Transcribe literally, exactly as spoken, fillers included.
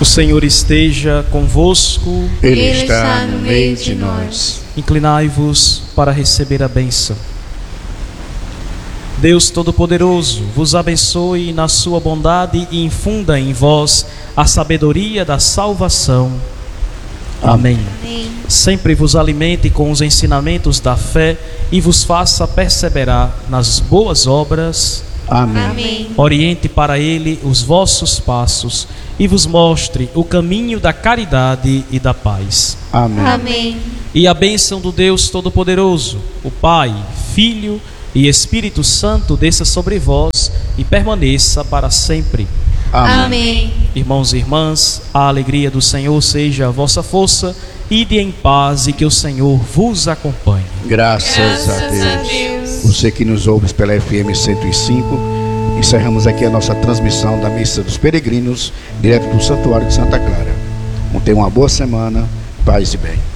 Senhor esteja convosco. Ele está no meio de nós. Inclinai-vos para receber a bênção. Deus Todo-Poderoso vos abençoe na sua bondade e infunda em vós a sabedoria da salvação. Amém. Amém. Sempre vos alimente com os ensinamentos da fé e vos faça perseverar nas boas obras. Amém. Amém. Oriente para ele os vossos passos e vos mostre o caminho da caridade e da paz. Amém. Amém. E a bênção do Deus Todo-Poderoso, o Pai, Filho e Espírito Santo desça sobre vós e permaneça para sempre. Amém. Amém. Irmãos e irmãs, a alegria do Senhor seja a vossa força. Ide em paz e que o Senhor vos acompanhe. Graças, Graças a, Deus. a Deus. Você que nos ouve pela F M cento e cinco, encerramos aqui a nossa transmissão da Missa dos Peregrinos, direto do Santuário de Santa Clara. Tenha uma boa semana, paz e bem.